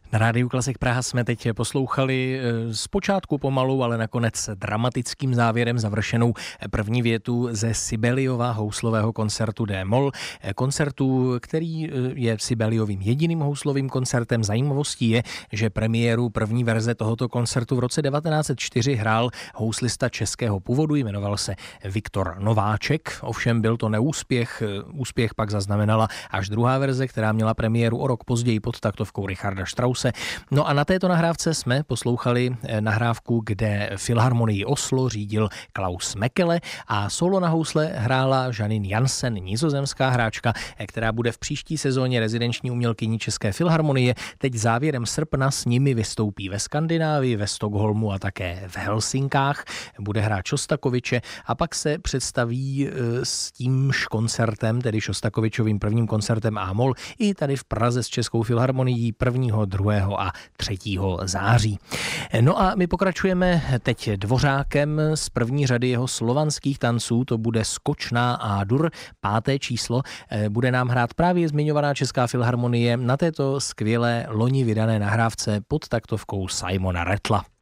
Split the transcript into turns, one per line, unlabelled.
Na Rádiu Klasik Praha jsme teď poslouchali zpočátku pomalu, ale nakonec dramatickým závěrem završenou první větu ze Sibeliova houslového koncertu D-moll. Koncertu, který je Sibeliovým jediným houslovým koncertem. Zajímavostí je, že premiéru první verze tohoto koncertu v roce 1904 hrál houslista českého původu, jmenoval se Viktor Nováček. Ovšem byl to neúspěch, úspěch pak zaznamenala až druhá verze, která měla premiéru o rok později pod taktovkou Richarda Strause. No a na této nahrávce jsme poslouchali nahrávku, kde Filharmonii Oslo řídil Klaus Mekele a solo na housle hrála Janine Jansen, nizozemská hráčka, která bude v příští sezóně rezidenční umělkyní České filharmonie. Teď závěrem srpna s nimi vystoupí ve Skandinávii, ve Stockholmu a také v Helsinkách. Bude hrát Šostakoviče a pak se představí s tímž koncertem, tedy Šostakovičovým prvním koncertem A-moll, i tady v Praze s Českou filharmonií 1., 2. a 3. září. No a my pokračujeme teď Dvořákem z první řady jeho slovanských tanců, to bude Skočná A-dur, 5. číslo, bude nám hrát právě zmiňovaná Česká filharmonie na této skvělé loni vydané nahrávce pod taktovkou Simona Rattla.